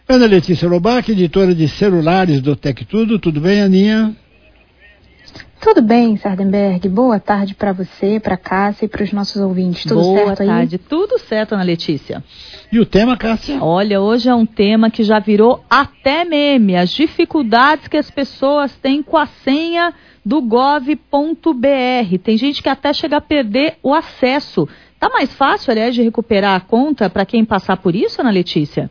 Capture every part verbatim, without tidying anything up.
Ana Letícia Lobac, editora de celulares do Tec Tudo. Tudo bem, Aninha? Tudo bem, Sardenberg. Boa tarde para você, para Cássia e para os nossos ouvintes. Tudo Boa certo aí? Boa tarde. Tudo certo, Ana Letícia. E o tema, Cássia? Olha, hoje é um tema que já virou até meme. As dificuldades que as pessoas têm com a senha do gov ponto br. Tem gente que até chega a perder o acesso. Tá mais fácil, aliás, de recuperar a conta para quem passar por isso, Ana Letícia?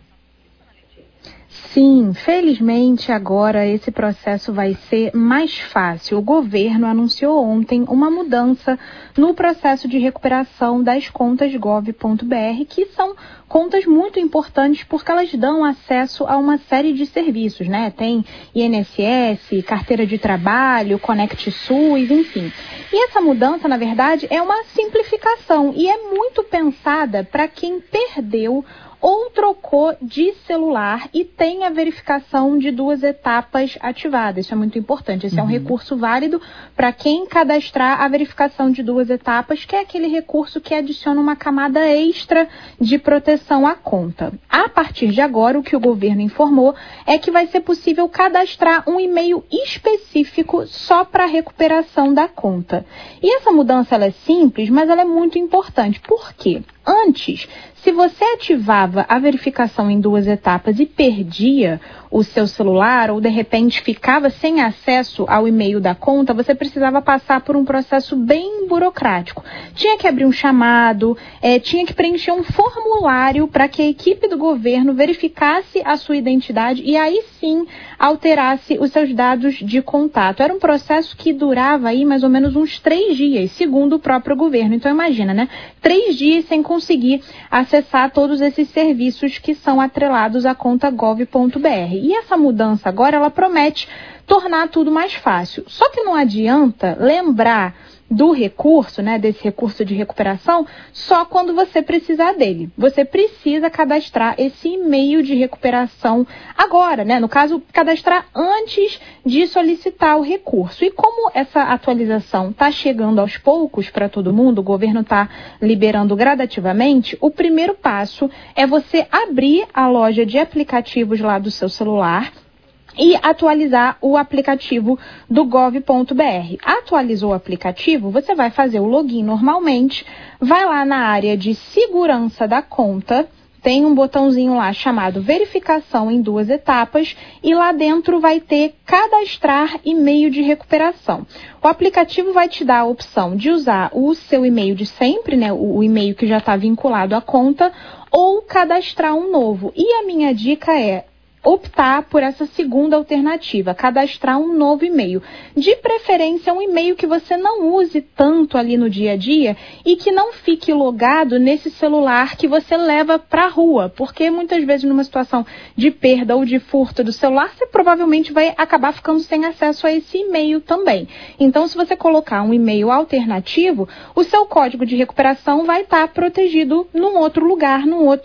Sim, felizmente agora esse processo vai ser mais fácil. O governo anunciou ontem uma mudança no processo de recuperação das contas gov ponto br, que são contas muito importantes porque elas dão acesso a uma série de serviços, né? Tem I N S S, carteira de trabalho, Conect SUS, enfim. E essa mudança, na verdade, é uma simplificação e é muito pensada para quem perdeu ou trocou de celular e tem a verificação de duas etapas ativada. Isso é muito importante. Esse uhum. é um recurso válido para quem cadastrar a verificação de duas etapas, que é aquele recurso que adiciona uma camada extra de proteção à conta. A partir de agora, o que o governo informou é que vai ser possível cadastrar um e-mail específico só para a recuperação da conta. E essa mudança ela é simples, mas ela é muito importante. Por quê? Antes, se você ativava a verificação em duas etapas e perdia o seu celular ou de repente ficava sem acesso ao e-mail da conta, você precisava passar por um processo bem burocrático. Tinha que abrir um chamado, é, tinha que preencher um formulário para que a equipe do governo verificasse a sua identidade e aí sim alterasse os seus dados de contato. Era um processo que durava aí mais ou menos uns três dias, segundo o próprio governo. Então imagina, né? Três dias sem conseguir acessar todos esses serviços que são atrelados à conta gov ponto br. E essa mudança agora, ela promete tornar tudo mais fácil. Só que não adianta lembrar do recurso, né, desse recurso de recuperação, só quando você precisar dele. Você precisa cadastrar esse e-mail de recuperação agora, né? No caso, cadastrar antes de solicitar o recurso. E como essa atualização está chegando aos poucos para todo mundo, o governo está liberando gradativamente, o primeiro passo é você abrir a loja de aplicativos lá do seu celular e atualizar o aplicativo do gov ponto br. Atualizou o aplicativo, você vai fazer o login normalmente, vai lá na área de segurança da conta, tem um botãozinho lá chamado verificação em duas etapas e lá dentro vai ter cadastrar e-mail de recuperação. O aplicativo vai te dar a opção de usar o seu e-mail de sempre, né, o e-mail que já está vinculado à conta, ou cadastrar um novo. E a minha dica é optar por essa segunda alternativa, cadastrar um novo e-mail. De preferência, um e-mail que você não use tanto ali no dia a dia e que não fique logado nesse celular que você leva para a rua, porque muitas vezes numa situação de perda ou de furto do celular, você provavelmente vai acabar ficando sem acesso a esse e-mail também. Então, se você colocar um e-mail alternativo, o seu código de recuperação vai estar protegido num outro lugar, num outro